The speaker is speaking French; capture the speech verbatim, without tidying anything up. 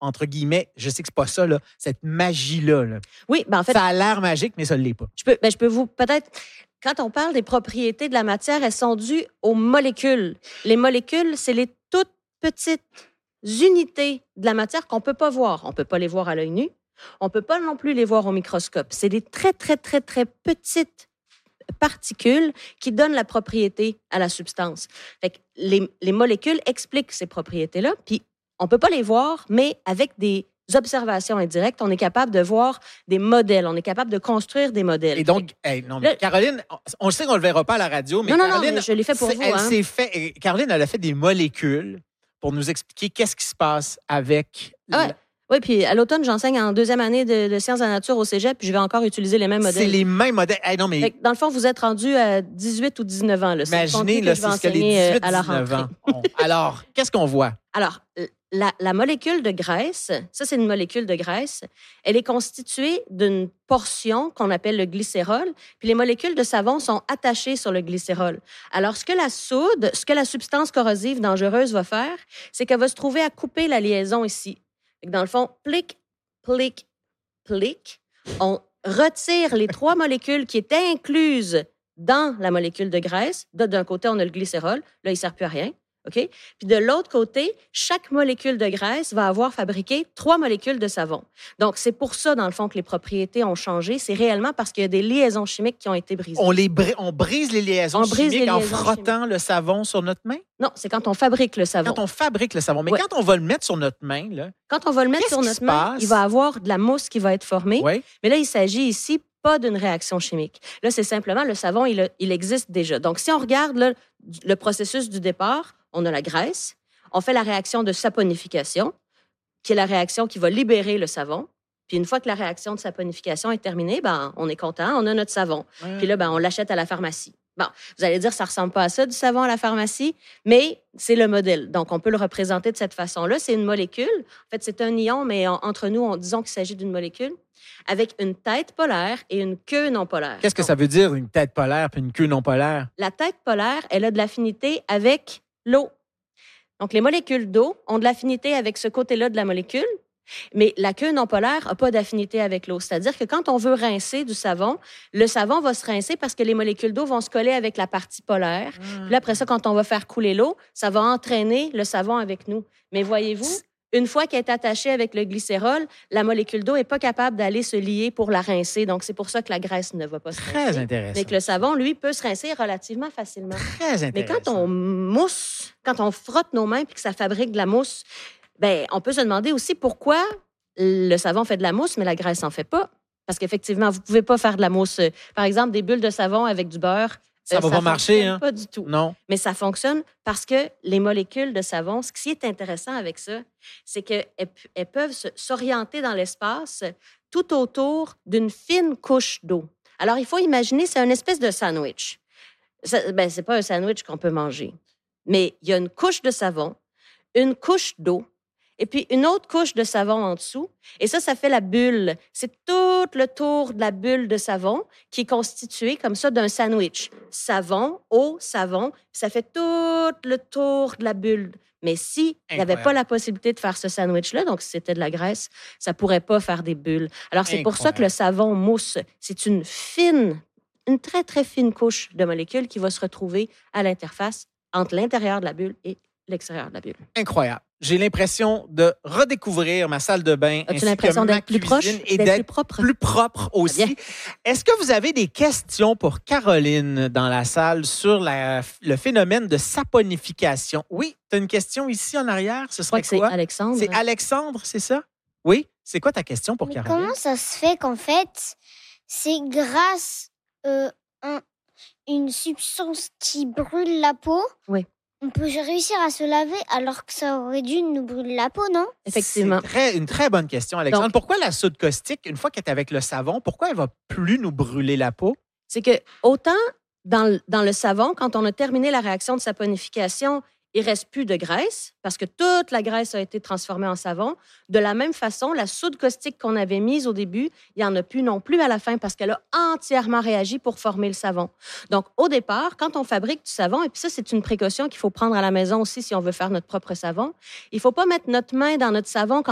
entre guillemets, je sais que c'est pas ça, là, cette magie-là. Là. Oui, ben en fait... Ça a l'air magique, mais ça ne l'est pas. Je peux, ben je peux vous peut-être... Quand on parle des propriétés de la matière, elles sont dues aux molécules. Les molécules, c'est les toutes petites unités de la matière qu'on ne peut pas voir. On ne peut pas les voir à l'œil nu. On ne peut pas non plus les voir au microscope. C'est des très, très, très, très petites particules qui donnent la propriété à la substance. Fait que les, les molécules expliquent ces propriétés-là, puis on ne peut pas les voir, mais avec des observations indirectes, on est capable de voir des modèles, on est capable de construire des modèles. Et donc, hey, non, mais là, Caroline, on sait qu'on ne le verra pas à la radio, mais non, non, Caroline, non, mais je l'ai fait pour vous. Elle hein. s'est fait, Caroline, elle a fait des molécules pour nous expliquer qu'est-ce qui se passe avec... Ah ouais. la... Oui, puis à l'automne, j'enseigne en deuxième année de, de sciences de la nature au cégep, puis je vais encore utiliser les mêmes modèles. C'est les mêmes modèles. Hey, non, mais... Fait que, dans le fond, vous êtes rendu à dix-huit ou dix-neuf ans. Là. Imaginez, là, c'est ce que les dix-huit dix-neuf ans ont. Alors, qu'est-ce qu'on voit? Alors, la, la molécule de graisse, ça, c'est une molécule de graisse, elle est constituée d'une portion qu'on appelle le glycérol, puis les molécules de savon sont attachées sur le glycérol. Alors, ce que la soude, ce que la substance corrosive dangereuse va faire, c'est qu'elle va se trouver à couper la liaison ici. Dans le fond, plic, plic, plic, on retire les trois molécules qui étaient incluses dans la molécule de graisse. D'un côté, on a le glycérol. Là, il ne sert plus à rien. OK? Puis de l'autre côté, chaque molécule de graisse va avoir fabriqué trois molécules de savon. Donc, c'est pour ça, dans le fond, que les propriétés ont changé. C'est réellement parce qu'il y a des liaisons chimiques qui ont été brisées. On, les br- on brise les liaisons on chimiques brise les en liaisons frottant chimiques. le savon sur notre main? Non, c'est quand on fabrique le savon. Quand on fabrique le savon. Mais ouais. quand on va le mettre sur notre main, là, quand on va le mettre sur notre main, passe? il va avoir de la mousse qui va être formée. Ouais. Mais là, il s'agit ici pas d'une réaction chimique. Là, c'est simplement le savon, il, il existe déjà. Donc, si on regarde là, le processus du départ, on a la graisse, on fait la réaction de saponification, qui est la réaction qui va libérer le savon. Puis une fois que la réaction de saponification est terminée, ben, on est content, on a notre savon. Mmh. Puis là, ben, on l'achète à la pharmacie. Bon, vous allez dire, ça ne ressemble pas à ça, du savon à la pharmacie, mais c'est le modèle. Donc, on peut le représenter de cette façon-là. C'est une molécule. En fait, c'est un ion, mais on, entre nous, on, disons qu'il s'agit d'une molécule avec une tête polaire et une queue non polaire. Qu'est-ce que Donc, ça veut dire, une tête polaire puis une queue non polaire? La tête polaire, elle a de l'affinité avec l'eau. Donc, les molécules d'eau ont de l'affinité avec ce côté-là de la molécule, mais la queue non polaire n'a pas d'affinité avec l'eau. C'est-à-dire que quand on veut rincer du savon, le savon va se rincer parce que les molécules d'eau vont se coller avec la partie polaire. Mmh. Puis après ça, quand on va faire couler l'eau, ça va entraîner le savon avec nous. Mais voyez-vous, une fois qu'elle est attachée avec le glycérol, la molécule d'eau n'est pas capable d'aller se lier pour la rincer. Donc, c'est pour ça que la graisse ne va pas se rincer. Très intéressant. Mais que le savon, lui, peut se rincer relativement facilement. Très intéressant. Mais quand on mousse, quand on frotte nos mains puis que ça fabrique de la mousse, ben, on peut se demander aussi pourquoi le savon fait de la mousse, mais la graisse n'en fait pas. Parce qu'effectivement, vous ne pouvez pas faire de la mousse. Par exemple, des bulles de savon avec du beurre. Ça ne va pas marcher, hein? Pas du tout. Non. Mais ça fonctionne parce que les molécules de savon, ce qui est intéressant avec ça, c'est qu'elles elles peuvent s'orienter dans l'espace tout autour d'une fine couche d'eau. Alors, il faut imaginer, c'est une espèce de sandwich. Ça, ben, c'est pas un sandwich qu'on peut manger. Mais il y a une couche de savon, une couche d'eau, et puis une autre couche de savon en dessous. Et ça, ça fait la bulle. C'est tout le tour de la bulle de savon qui est constitué comme ça d'un sandwich. Savon, eau, savon, ça fait tout le tour de la bulle. Mais si il n'y avait pas la possibilité de faire ce sandwich-là, donc si c'était de la graisse, ça ne pourrait pas faire des bulles. Alors, c'est pour ça que le savon mousse, c'est une fine, une très, très fine couche de molécules qui va se retrouver à l'interface entre l'intérieur de la bulle et l'extérieur de la bulle. Incroyable. J'ai l'impression de redécouvrir ma salle de bain. As-tu l'impression d'être plus proche et d'être d'être plus propre? Plus propre aussi. Est-ce que vous avez des questions pour Caroline dans la salle sur la, le phénomène de saponification? Oui, tu as une question ici en arrière. Ce serait Je crois quoi? que c'est Alexandre. C'est Alexandre, c'est ça? Oui. C'est quoi ta question pour Mais Caroline? Comment ça se fait qu'en fait, c'est grâce à euh, une substance qui brûle la peau? Oui. On peut réussir à se laver alors que ça aurait dû nous brûler la peau, non? Effectivement. C'est très, une très bonne question, Alexandre. Donc, pourquoi la soude caustique, une fois qu'elle est avec le savon, pourquoi elle ne va plus nous brûler la peau? C'est que autant dans le, dans le savon, quand on a terminé la réaction de saponification, il ne reste plus de graisse parce que toute la graisse a été transformée en savon. De la même façon, la soude caustique qu'on avait mise au début, il n'y en a plus non plus à la fin parce qu'elle a entièrement réagi pour former le savon. Donc, au départ, quand on fabrique du savon, et puis ça, c'est une précaution qu'il faut prendre à la maison aussi si on veut faire notre propre savon, il ne faut pas mettre notre main dans notre savon quand